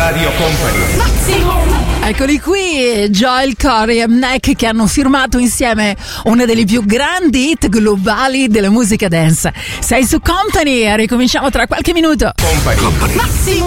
Radio Company. Eccoli qui, Joel Corry e Mnek, che hanno firmato insieme una delle più grandi hit globali della musica dance. Sei su Company e ricominciamo tra qualche minuto. Company.